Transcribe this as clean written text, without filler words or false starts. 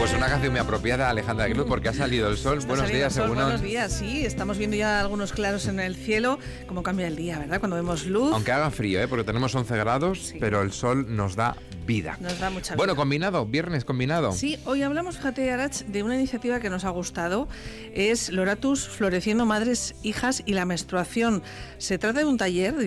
Pues una canción muy apropiada, Alejandra Aguiluz, porque ha salido el sol. Buenos días, según. Buenos días, sí, estamos viendo ya algunos claros en el cielo. Cómo cambia el día, ¿verdad? Cuando vemos luz. Aunque haga frío, porque tenemos 11 grados, sí, pero el sol nos da vida. Nos da mucha vida. Bueno, combinado, viernes combinado. Sí, hoy hablamos, fíjate, Arach, de una iniciativa que nos ha gustado. Es Loratus Floreciendo Madres, Hijas y la Menstruación. Se trata de un taller